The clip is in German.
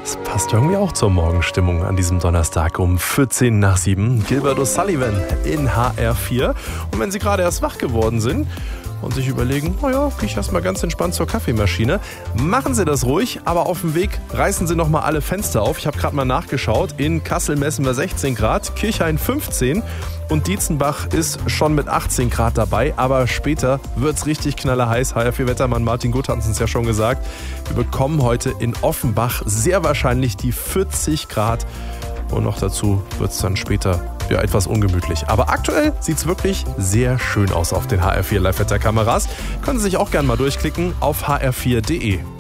Das passt irgendwie auch zur Morgenstimmung an diesem Donnerstag um 14 nach 7. Gilbert O'Sullivan in HR4. Und wenn Sie gerade erst wach geworden sind und sich überlegen, naja, gehe ich erstmal ganz entspannt zur Kaffeemaschine, machen Sie das ruhig, aber auf dem Weg reißen Sie nochmal alle Fenster auf. Ich habe gerade mal nachgeschaut, in Kassel messen wir 16 Grad, Kirchhain 15 und Dietzenbach ist schon mit 18 Grad dabei, aber später wird's richtig knallerheiß. HR4-Wettermann Martin Gutt hat es uns ja schon gesagt. Wir bekommen heute in Offenbach sehr wahrscheinlich die 40 Grad und noch dazu wird's dann später ja etwas ungemütlich. Aber aktuell sieht's wirklich sehr schön aus auf den HR4 Live-Wetter-Kameras. Können Sie sich auch gerne mal durchklicken auf hr4.de.